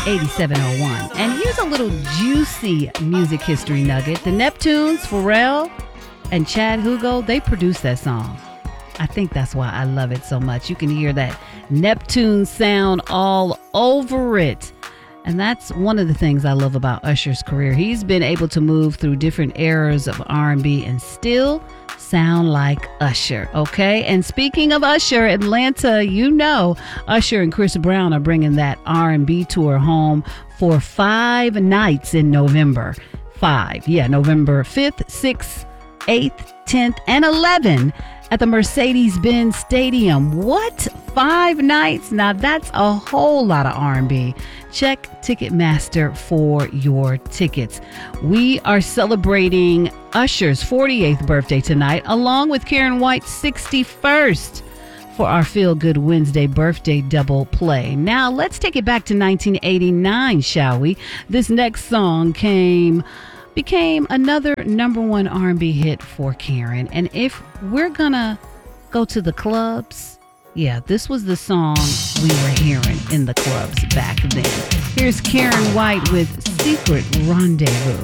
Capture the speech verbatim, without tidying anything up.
eighty-seven oh one. And here's a little juicy music history nugget. The Neptunes, Pharrell, and Chad Hugo, they produced that song. I think that's why I love it so much. You can hear that Neptune sound all over it. And that's one of the things I love about Usher's career. He's been able to move through different eras of R and B and still sound like Usher, okay? And speaking of Usher, Atlanta, you know, Usher and Chris Brown are bringing that R and B tour home for five nights in November. Five, yeah, November fifth, sixth, eighth, tenth, and eleventh at the Mercedes-Benz Stadium. What? Five nights? Now that's a whole lot of R and B. Check Ticketmaster for your tickets. We are celebrating Usher's forty-eighth birthday tonight, along with Karen White's sixty-first for our Feel Good Wednesday birthday double play. Now let's take it back to nineteen eighty-nine, shall we? This next song came... became another number one R and B hit for Karen. And if we're gonna go to the clubs, yeah, this was the song we were hearing in the clubs back then. Here's Karen White with Secret Rendezvous.